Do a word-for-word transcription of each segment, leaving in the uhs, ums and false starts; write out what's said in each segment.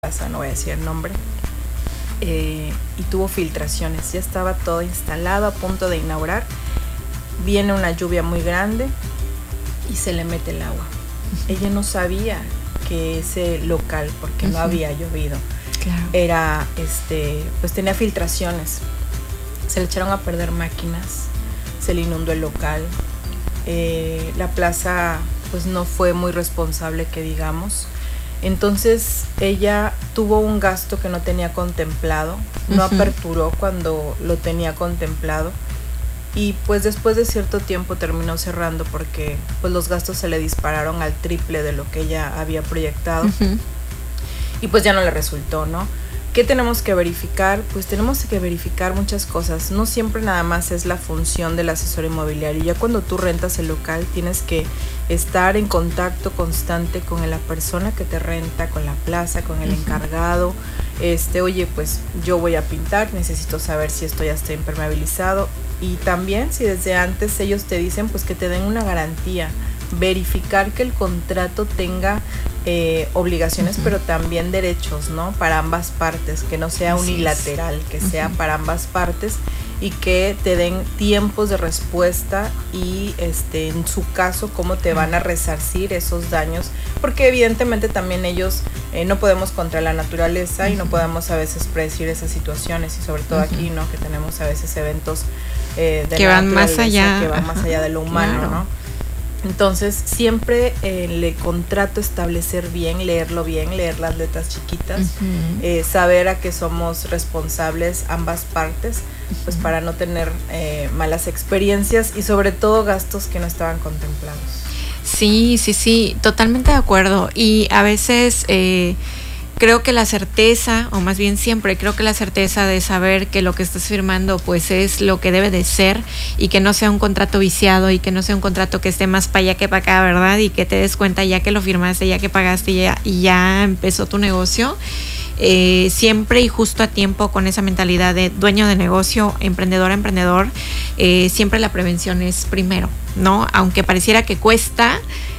casa, no voy a decir el nombre, eh, y tuvo filtraciones, ya estaba todo instalado, a punto de inaugurar, viene una lluvia muy grande y se le mete el agua. Ella no sabía que ese local, porque uh-huh. no había llovido, claro. era, este, pues tenía filtraciones, se le echaron a perder máquinas, se le inundó el local, eh, la plaza pues no fue muy responsable, que digamos. Entonces ella tuvo un gasto que no tenía contemplado, no uh-huh. aperturó cuando lo tenía contemplado, y pues después de cierto tiempo terminó cerrando porque pues los gastos se le dispararon al triple de lo que ella había proyectado uh-huh. y pues ya no le resultó, ¿no? ¿Qué tenemos que verificar? Pues tenemos que verificar muchas cosas. No siempre nada más es la función del asesor inmobiliario. Ya cuando tú rentas el local tienes que estar en contacto constante con la persona que te renta, con la plaza, con el uh-huh. encargado. Este, oye, pues yo voy a pintar, necesito saber si esto ya está impermeabilizado. Y también si desde antes ellos te dicen, pues que te den una garantía. Verificar que el contrato tenga eh, obligaciones uh-huh. pero también derechos, ¿no? Para ambas partes, que no sea Así unilateral, es. que uh-huh. sea para ambas partes, y que te den tiempos de respuesta y este en su caso cómo te van a resarcir esos daños, porque evidentemente también ellos eh, no podemos contra la naturaleza uh-huh. y no podemos a veces predecir esas situaciones, y sobre todo uh-huh. aquí, ¿no? Que tenemos a veces eventos eh, de que la van más allá, que van Ajá. más allá de lo humano, claro. ¿no? Entonces siempre eh, le contrato establecer bien, leerlo bien, leer las letras chiquitas, uh-huh. eh, saber a qué somos responsables ambas partes, pues uh-huh. para no tener eh, malas experiencias y sobre todo gastos que no estaban contemplados. Sí, sí, sí, totalmente de acuerdo. Y a veces eh, creo que la certeza, o más bien siempre creo que la certeza de saber que lo que estás firmando pues es lo que debe de ser, y que no sea un contrato viciado, y que no sea un contrato que esté más para allá que para acá, ¿verdad? Y que te des cuenta ya que lo firmaste, ya que pagaste ya, y ya empezó tu negocio. Eh, siempre y justo a tiempo, con esa mentalidad de dueño de negocio, emprendedor, emprendedor, eh, siempre la prevención es primero, ¿no? Aunque pareciera que cuesta,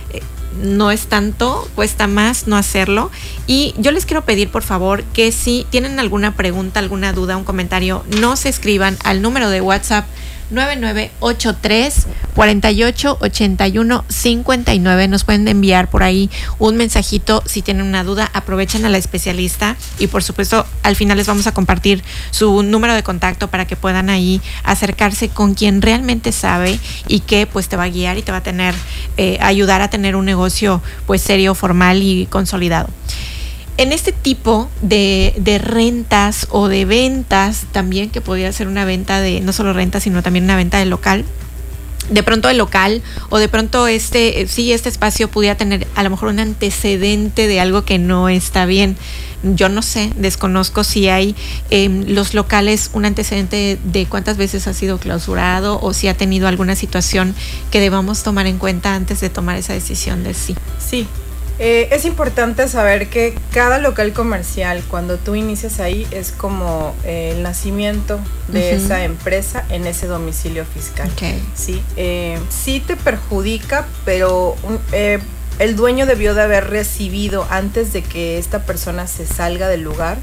no es tanto, cuesta más no hacerlo. Y yo les quiero pedir, por favor, que si tienen alguna pregunta, alguna duda, un comentario, nos escriban al número de WhatsApp nueve nueve ocho tres, cuatro ocho, ocho uno cinco nueve. Nos pueden enviar por ahí un mensajito si tienen una duda. Aprovechen a la especialista, y por supuesto al final les vamos a compartir su número de contacto para que puedan ahí acercarse con quien realmente sabe y que pues te va a guiar y te va a tener eh, ayudar a tener un negocio pues serio, formal y consolidado. En este tipo de, de rentas o de ventas también, que podría ser una venta de no solo renta, sino también una venta de local, de pronto el local o de pronto este, sí, este espacio pudiera tener a lo mejor un antecedente de algo que no está bien. Yo no sé, desconozco si hay eh, los locales un antecedente de, de cuántas veces ha sido clausurado, o si ha tenido alguna situación que debamos tomar en cuenta antes de tomar esa decisión de sí. Sí. Eh, es importante saber que cada local comercial, cuando tú inicias ahí, es como eh, el nacimiento de uh-huh. esa empresa en ese domicilio fiscal. Okay. Sí, eh, sí te perjudica, pero eh, el dueño debió de haber recibido, antes de que esta persona se salga del lugar,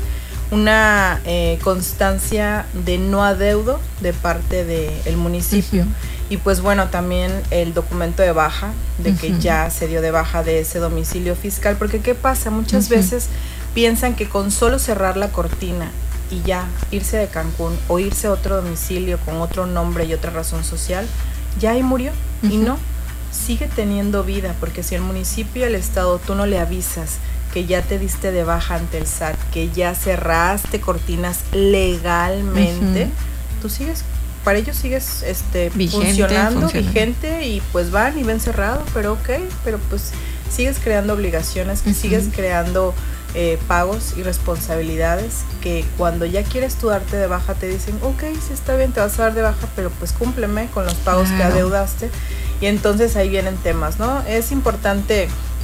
una eh, constancia de no adeudo de parte del municipio. Uh-huh. Y pues bueno, también el documento de baja, de que uh-huh. ya se dio de baja de ese domicilio fiscal, porque ¿qué pasa? Muchas uh-huh. veces piensan que con solo cerrar la cortina y ya irse de Cancún o irse a otro domicilio con otro nombre y otra razón social, ya ahí murió. Uh-huh. Y no, sigue teniendo vida, porque si el municipio y el estado tú no le avisas que ya te diste de baja ante el S A T, que ya cerraste cortinas legalmente, uh-huh. tú sigues, para ellos sigues este, vigente, funcionando, funcionando, vigente, y pues van y ven cerrado, pero ok, pero pues sigues creando obligaciones, uh-huh. sigues creando eh, pagos y responsabilidades, que cuando ya quieres tú darte de baja te dicen, ok, sí está bien, te vas a dar de baja, pero pues cúmpleme con los pagos claro. que adeudaste, y entonces ahí vienen temas, ¿no? Es importante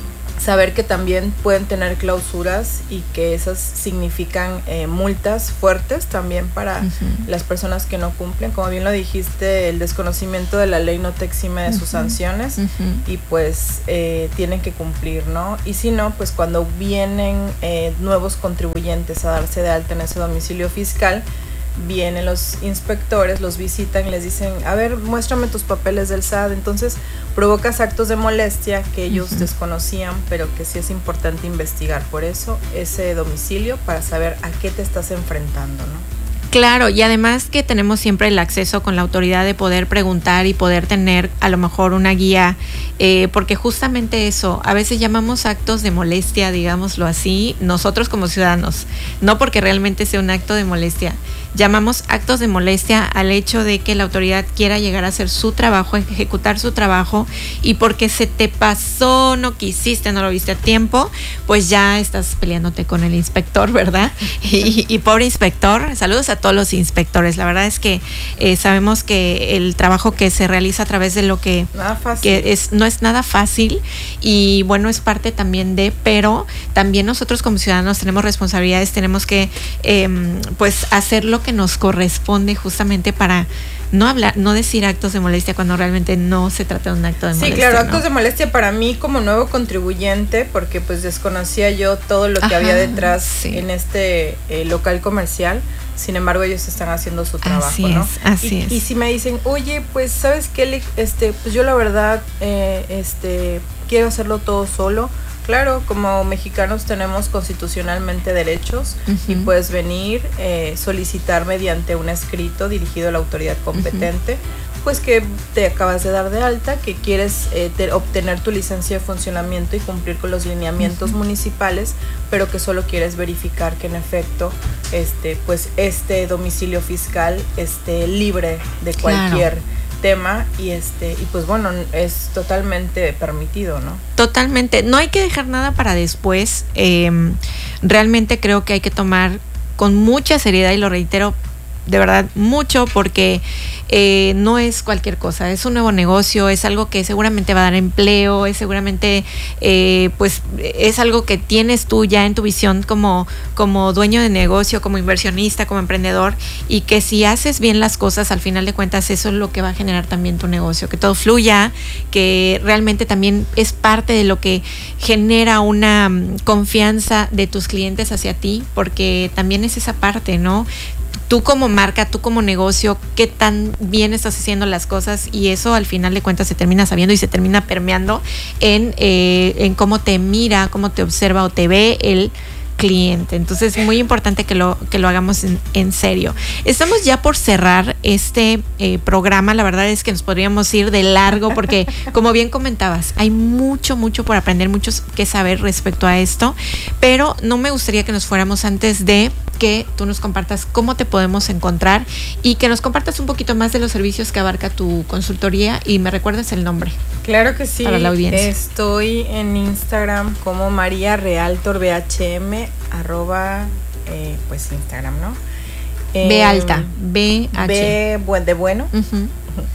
saber que también pueden tener clausuras y que esas significan eh, multas fuertes también para uh-huh. las personas que no cumplen. Como bien lo dijiste, el desconocimiento de la ley no te exime de uh-huh. sus sanciones uh-huh. y pues eh, tienen que cumplir, ¿no? Y si no, pues cuando vienen eh, nuevos contribuyentes a darse de alta en ese domicilio fiscal, vienen los inspectores, los visitan y les dicen, a ver, muéstrame tus papeles del S A D. Entonces provocas actos de molestia que ellos uh-huh. desconocían, pero que sí es importante investigar por eso ese domicilio para saber a qué te estás enfrentando, ¿no? Claro, y además que tenemos siempre el acceso con la autoridad de poder preguntar y poder tener a lo mejor una guía, eh, porque justamente eso, a veces llamamos actos de molestia, digámoslo así, nosotros como ciudadanos, no porque realmente sea un acto de molestia, llamamos actos de molestia al hecho de que la autoridad quiera llegar a hacer su trabajo, ejecutar su trabajo, y porque se te pasó, no quisiste, no lo viste a tiempo, pues ya estás peleándote con el inspector, ¿verdad? Y, y pobre inspector, saludos a todos los inspectores. La verdad es que eh, sabemos que el trabajo que se realiza a través de lo que, que es no es nada fácil, y bueno, es parte también de, pero también nosotros como ciudadanos tenemos responsabilidades, tenemos que eh, pues hacer lo que nos corresponde justamente para no hablar, no decir actos de molestia cuando realmente no se trata de un acto de sí, molestia. Sí, claro, ¿no? Actos de molestia para mí como nuevo contribuyente, porque pues desconocía yo todo lo que Ajá, había detrás sí. en este eh, local comercial. Sin embargo, ellos están haciendo su trabajo, así ¿no? Es, así y, es. Y si me dicen, oye, pues, ¿sabes qué? Este, pues yo la verdad, eh, este, quiero hacerlo todo solo. Claro, como mexicanos tenemos constitucionalmente derechos uh-huh. y puedes venir, eh, solicitar mediante un escrito dirigido a la autoridad competente, uh-huh. pues que te acabas de dar de alta, que quieres eh, te, obtener tu licencia de funcionamiento y cumplir con los lineamientos uh-huh. municipales, pero que solo quieres verificar que en efecto este, pues este domicilio fiscal esté libre de cualquier claro. tema y este y pues bueno, es totalmente permitido, ¿no? Totalmente, no hay que dejar nada para después. Eh, realmente creo que hay que tomar con mucha seriedad, y lo reitero de verdad mucho, porque eh, no es cualquier cosa, es un nuevo negocio, es algo que seguramente va a dar empleo, es seguramente eh, pues es algo que tienes tú ya en tu visión como, como dueño de negocio, como inversionista, como emprendedor, y que si haces bien las cosas, al final de cuentas eso es lo que va a generar también tu negocio, que todo fluya, que realmente también es parte de lo que genera una confianza de tus clientes hacia ti, porque también es esa parte, ¿no? Tú como marca, tú como negocio, qué tan bien estás haciendo las cosas, y eso al final de cuentas se termina sabiendo y se termina permeando en, eh, en cómo te mira, cómo te observa o te ve el cliente. Entonces es muy importante que lo, que lo hagamos en, en serio. Estamos ya por cerrar este eh, programa. La verdad es que nos podríamos ir de largo porque, como bien comentabas, hay mucho, mucho por aprender, mucho que saber respecto a esto, pero no me gustaría que nos fuéramos antes de que tú nos compartas cómo te podemos encontrar y que nos compartas un poquito más de los servicios que abarca tu consultoría, y me recuerdas el nombre. Claro que sí. Para la audiencia. Estoy en Instagram como María Realtor B H M, arroba, eh, pues Instagram, ¿no? Eh, B alta, B H. B buen, de bueno, uh-huh.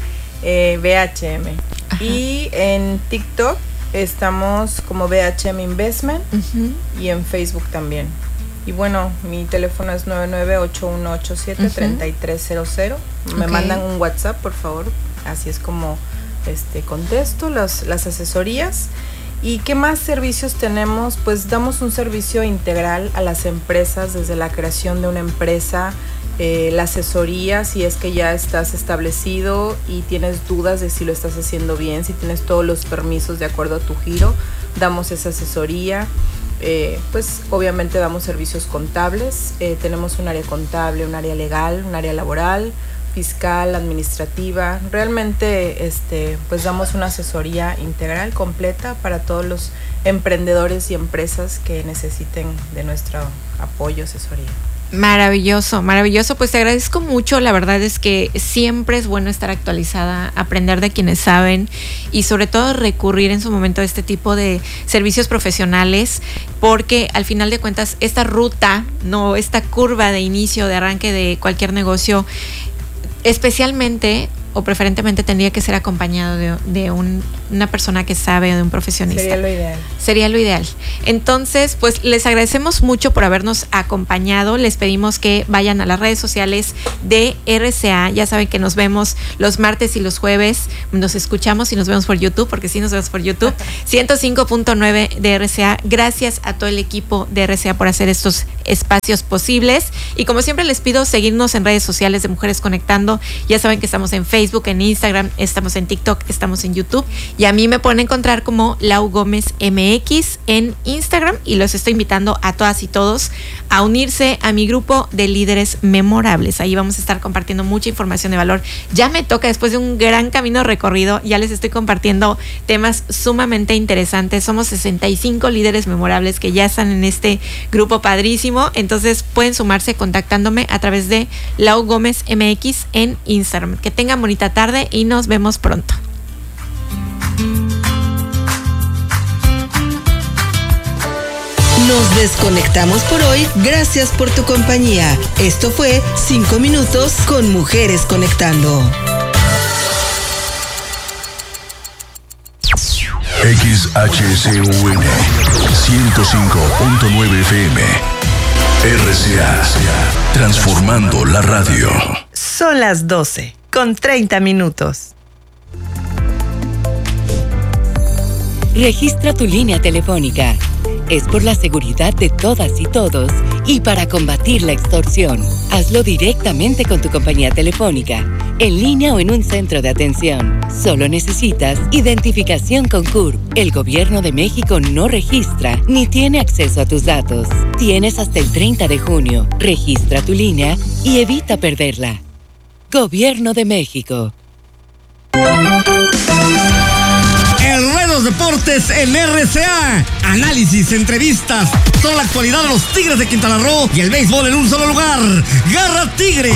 eh, B H M. Ajá. Y en TikTok estamos como B H M Investment uh-huh. y en Facebook también. Y bueno, mi teléfono es nueve nueve ocho uno ocho siete tres tres cero cero. Me okay. mandan un WhatsApp, por favor. Así es como este contesto las, las asesorías. ¿Y qué más servicios tenemos? Pues damos un servicio integral a las empresas, desde la creación de una empresa, eh, la asesoría, si es que ya estás establecido y tienes dudas de si lo estás haciendo bien, si tienes todos los permisos de acuerdo a tu giro, damos esa asesoría. Eh, pues obviamente damos servicios contables, eh, tenemos un área contable, un área legal, un área laboral, fiscal, administrativa. Realmente este, pues damos una asesoría integral, completa, para todos los emprendedores y empresas que necesiten de nuestro apoyo, asesoría. Maravilloso, maravilloso. Pues te agradezco mucho. La verdad es que siempre es bueno estar actualizada, aprender de quienes saben y sobre todo recurrir en su momento a este tipo de servicios profesionales, porque al final de cuentas esta ruta, no, esta curva de inicio, de arranque de cualquier negocio, especialmente o preferentemente tendría que ser acompañado de, de un, una persona que sabe, de un profesionista. Sería lo ideal. Sería lo ideal. Entonces, pues les agradecemos mucho por habernos acompañado. Les pedimos que vayan a las redes sociales de R C A. Ya saben que nos vemos los martes y los jueves. Nos escuchamos y nos vemos por YouTube, porque sí nos vemos por YouTube. ciento cinco punto nueve de R C A. Gracias a todo el equipo de R C A por hacer estos espacios posibles. Y como siempre les pido seguirnos en redes sociales de Mujeres Conectando. Ya saben que estamos en Facebook, en Instagram, estamos en TikTok, estamos en YouTube. Y a mí me pueden encontrar como Lau Gómez M X en Instagram. Y los estoy invitando a todas y todos a unirse a mi grupo de líderes memorables. Ahí vamos a estar compartiendo mucha información de valor. Ya me toca, después de un gran camino recorrido, ya les estoy compartiendo temas sumamente interesantes. Somos sesenta y cinco líderes memorables que ya están en este grupo padrísimo. Entonces pueden sumarse contactándome a través de Lau Gómez M X en Instagram. Que tengan bonita tarde y nos vemos pronto. Nos desconectamos por hoy. Gracias por tu compañía. Esto fue cinco minutos con Mujeres Conectando. X H C U N ciento cinco punto nueve F M. R C A, transformando la radio. Son las doce con treinta minutos. Registra tu línea telefónica. Es por la seguridad de todas y todos y para combatir la extorsión. Hazlo directamente con tu compañía telefónica, en línea o en un centro de atención. Solo necesitas identificación con C U R P. El Gobierno de México no registra ni tiene acceso a tus datos. Tienes hasta el treinta de junio. Registra tu línea y evita perderla. Gobierno de México. El Ruedos Deportes en R C A. Análisis, entrevistas, toda la actualidad de los Tigres de Quintana Roo y el béisbol en un solo lugar. ¡Garra Tigre!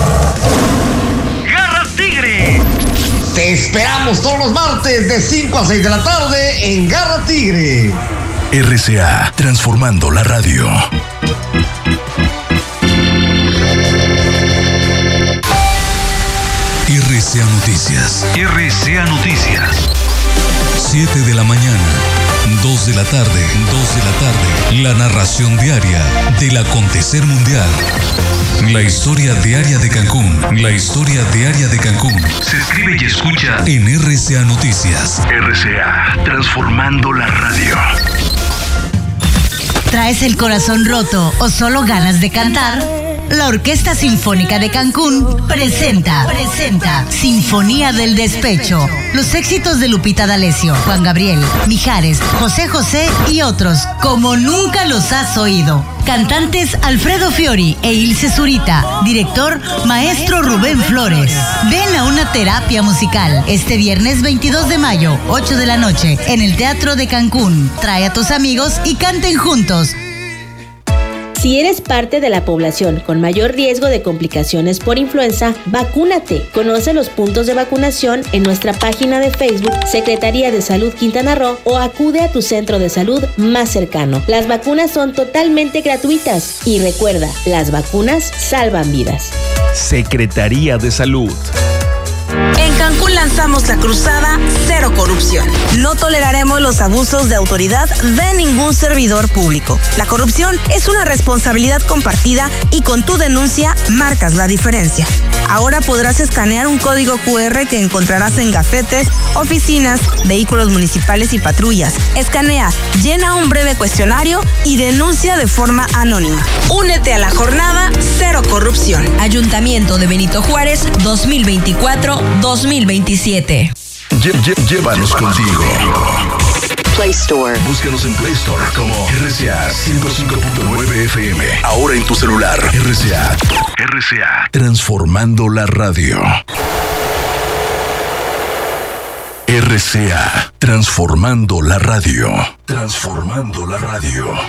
¡Garra Tigre! Te esperamos todos los martes de cinco a seis de la tarde en Garra Tigre. R C A, transformando la radio. R C A Noticias. R C A Noticias. siete de la mañana, dos de la tarde, dos de la tarde. La narración diaria del acontecer mundial. La historia diaria de Cancún. La historia diaria de Cancún. Se escribe y escucha en R C A Noticias. R C A, transformando la radio. ¿Traes el corazón roto o solo ganas de cantar? La Orquesta Sinfónica de Cancún presenta, presenta Sinfonía del Despecho. Los éxitos de Lupita D'Alessio, Juan Gabriel, Mijares, José José y otros, como nunca los has oído. Cantantes Alfredo Fiori e Ilse Zurita. Director, maestro Rubén Flores. Ven a una terapia musical este viernes veintidós de mayo, ocho de la noche, en el Teatro de Cancún. Trae a tus amigos y canten juntos. Si eres parte de la población con mayor riesgo de complicaciones por influenza, vacúnate. Conoce los puntos de vacunación en nuestra página de Facebook Secretaría de Salud Quintana Roo o acude a tu centro de salud más cercano. Las vacunas son totalmente gratuitas y recuerda, las vacunas salvan vidas. Secretaría de Salud. En Cancún lanzamos la cruzada Cero Corrupción. No toleraremos los abusos de autoridad de ningún servidor público. La corrupción es una responsabilidad compartida y con tu denuncia marcas la diferencia. Ahora podrás escanear un código cu erre que encontrarás en gafetes, oficinas, vehículos municipales y patrullas. Escanea, llena un breve cuestionario y denuncia de forma anónima. Únete a la jornada Cero Corrupción. Ayuntamiento de Benito Juárez dos mil veinticuatro dos mil veintisiete. Lle- lle- llévanos contigo. Play Store. Búscanos en Play Store como R C A ciento cinco punto nueve F M. Ahora en tu celular. R C A. R C A. Transformando la radio. R C A. Transformando la radio. Transformando la radio.